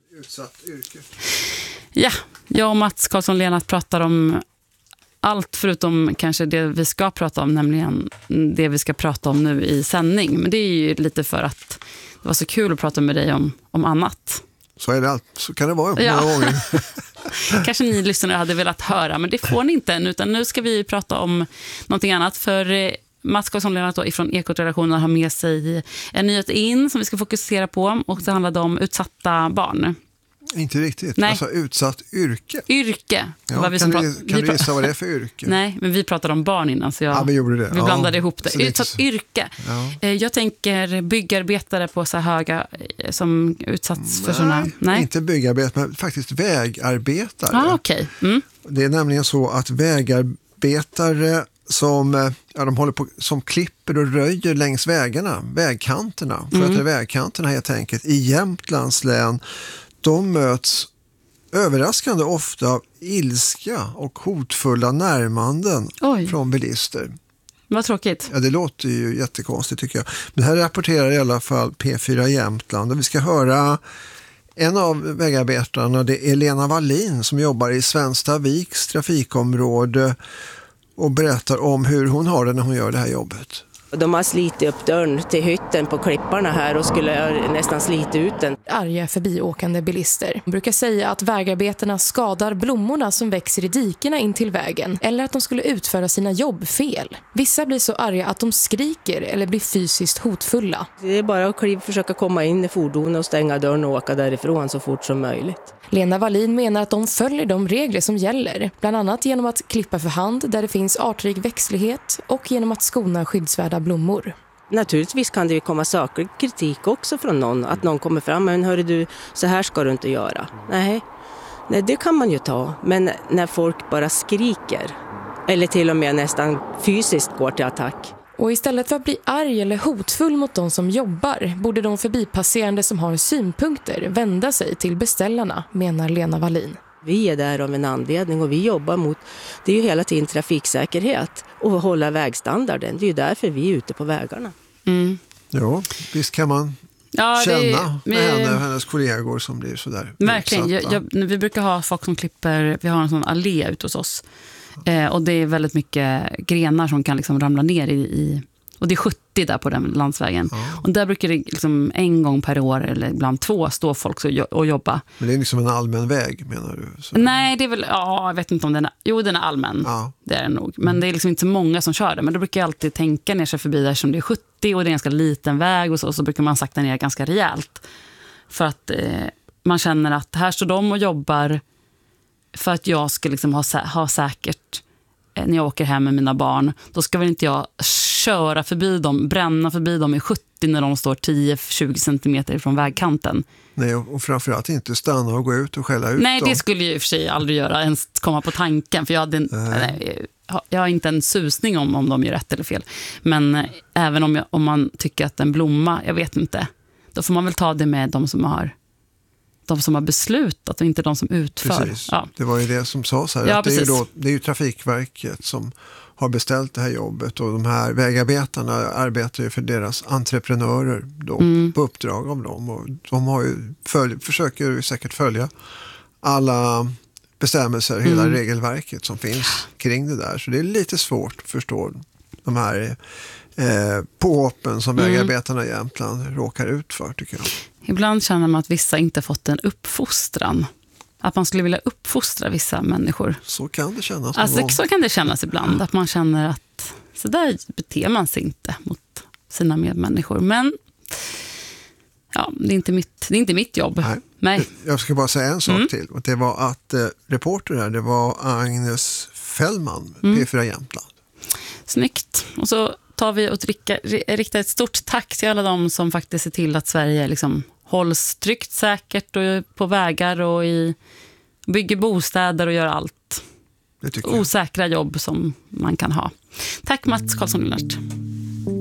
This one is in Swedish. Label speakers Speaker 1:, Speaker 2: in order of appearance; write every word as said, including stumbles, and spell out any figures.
Speaker 1: Utsatt yrke.
Speaker 2: Ja, jag och Mats Karlsson Lennart pratar om allt förutom kanske det vi ska prata om, nämligen det vi ska prata om nu i sändning. Men det är ju lite för att det var så kul att prata med dig om, om annat.
Speaker 1: Så är det allt. Så kan det vara
Speaker 2: ja.
Speaker 1: många gånger.
Speaker 2: Kanske ni lyssnare hade velat höra, men det får ni inte än, utan nu ska vi prata om någonting annat. För Mats Karlsson Lennart ifrån Ekot-redaktionen har med sig en nyhet in som vi ska fokusera på, och det handlade om utsatta barn.
Speaker 1: Inte riktigt.
Speaker 2: Nej.
Speaker 1: Alltså utsatt yrke.
Speaker 2: Yrke.
Speaker 1: Ja,
Speaker 2: Vad vi
Speaker 1: kan
Speaker 2: som
Speaker 1: du,
Speaker 2: pra-
Speaker 1: kan
Speaker 2: vi
Speaker 1: du
Speaker 2: pra-
Speaker 1: gissar vad det är för yrke?
Speaker 2: Nej, men vi pratade om barn innan, så jag,
Speaker 1: ja, vi gjorde det.
Speaker 2: vi blandade
Speaker 1: ja,
Speaker 2: ihop det. Utsatt
Speaker 1: så...
Speaker 2: yrke.
Speaker 1: Ja.
Speaker 2: Jag tänker byggarbetare på så höga som utsatts för
Speaker 1: Nej,
Speaker 2: sådana... Nej,
Speaker 1: inte byggarbetare, men faktiskt vägarbetare.
Speaker 2: Ah, okej. Okay. Mm.
Speaker 1: Det är nämligen så att vägarbetare som, ja, de håller på, som klipper och röjer längs vägarna, vägkanterna, för
Speaker 2: Mm.
Speaker 1: att vägkanterna helt enkelt i Jämtlands län, de möts överraskande ofta av ilska och hotfulla närmanden
Speaker 2: Oj.
Speaker 1: från bilister.
Speaker 2: Vad tråkigt.
Speaker 1: Ja, det låter ju jättekonstigt tycker jag. Men här rapporterar i alla fall P fyra Jämtland, och vi ska höra en av vägarbetarna, det är Lena Wallin som jobbar i Svenstaviks trafikområde och berättar om hur hon har det när hon gör det här jobbet.
Speaker 3: De har slitit upp dörren till hytten på klipparna här och skulle nästan slita ut den.
Speaker 4: Arga förbiåkande bilister brukar säga att vägarbetarna skadar blommorna som växer i dikena in till vägen, eller att de skulle utföra sina jobb fel. Vissa blir så arga att de skriker eller blir fysiskt hotfulla.
Speaker 3: Det är bara att kliva, försöka komma in i fordonet och stänga dörren och åka därifrån så fort som möjligt.
Speaker 4: Lena Wallin menar att de följer de regler som gäller, bland annat genom att klippa för hand där det finns artrik växtlighet och genom att skona skyddsvärda blommor.
Speaker 3: Naturligtvis kan det ju komma saklig kritik också från någon, att någon kommer fram, men hörru du, så här ska du inte göra. Nej, Nej det kan man ju ta, men när folk bara skriker eller till och med nästan fysiskt går till attack.
Speaker 4: Och istället för att bli arg eller hotfull mot de som jobbar borde de förbipasserande som har synpunkter vända sig till beställarna, menar Lena Wallin.
Speaker 3: Vi är där av en anledning och vi jobbar mot, det är ju hela tiden trafiksäkerhet och hålla vägstandarden. Det är ju därför vi är ute på vägarna.
Speaker 2: Mm.
Speaker 1: Ja, visst kan man
Speaker 2: Ja,
Speaker 1: känna
Speaker 2: det,
Speaker 1: med
Speaker 2: vi,
Speaker 1: henne och hennes kollegor som blir sådär
Speaker 2: verkligen. Jag,
Speaker 1: utsatta.
Speaker 2: jag, vi brukar ha folk som klipper, vi har en sån allé ute hos oss. Eh, och det är väldigt mycket grenar som kan liksom ramla ner i, i och det är sjuttio där på den landsvägen.
Speaker 1: Ja.
Speaker 2: Och där brukar det liksom en gång per år eller ibland två stå folk så, och jobba.
Speaker 1: Men det är liksom en allmän väg, menar du? Så.
Speaker 2: Nej, det är väl, ja, jag vet inte om den är, jo den är allmän,
Speaker 1: Ja.
Speaker 2: det är den nog. Men det är liksom inte så många som kör det. Men då brukar jag alltid tänka ner sig förbi där som det är sjuttio och det är en ganska liten väg och så, och så brukar man sakta ner ganska rejält. För att eh, man känner att här står de och jobbar för att jag ska liksom ha, ha säkert när jag åker hem med mina barn, då ska väl inte jag köra förbi dem, bränna förbi dem i sjuttio när de står tio till tjugo centimeter ifrån vägkanten.
Speaker 1: Nej, och framförallt inte stanna och gå ut och skälla ut
Speaker 2: Nej,
Speaker 1: dem.
Speaker 2: det skulle jag i och för sig aldrig göra, ens komma på tanken, för jag hade en, nej, jag har inte en susning om om de gör rätt eller fel. Men eh, även om, jag, om man tycker att en blomma, jag vet inte, då får man väl ta det med de som har de som har beslutat och inte de som utför.
Speaker 1: Precis.
Speaker 2: Ja.
Speaker 1: Det var ju det som sades här.
Speaker 2: Ja,
Speaker 1: att det, är ju
Speaker 2: precis.
Speaker 1: då, det är ju Trafikverket som har beställt det här jobbet, och de här vägarbetarna arbetar ju för deras entreprenörer då,
Speaker 2: Mm.
Speaker 1: på uppdrag av dem. Och de har ju följ, försöker ju säkert följa alla bestämmelser, hela
Speaker 2: Mm.
Speaker 1: regelverket som finns kring det där. Så det är lite svårt att förstå de här eh, påhoppen som
Speaker 2: Mm.
Speaker 1: vägarbetarna i Jämtland råkar ut för, tycker jag.
Speaker 2: Ibland känner man att vissa inte fått en uppfostran. Att man skulle vilja uppfostra vissa människor.
Speaker 1: Så kan det kännas. någon
Speaker 2: Alltså,
Speaker 1: gång.
Speaker 2: så kan det kännas ibland. Att man känner att så där beter man sig inte mot sina medmänniskor. Men ja, det är inte mitt, det är inte mitt jobb.
Speaker 1: Nej.
Speaker 2: Nej.
Speaker 1: Jag ska bara säga en sak
Speaker 2: Mm.
Speaker 1: till. Och det var att eh, reporter här, det var Agnes Fällman,
Speaker 2: Mm.
Speaker 1: P fyra Jämtland.
Speaker 2: Snyggt. Och så tar vi och riktar, riktar ett stort tack till alla de som faktiskt ser till att Sverige liksom hålls tryggt, säkert och på vägar och i, bygger bostäder och gör allt
Speaker 1: Det tycker jag.
Speaker 2: osäkra jobb som man kan ha. Tack Mats Karlsson Lennart.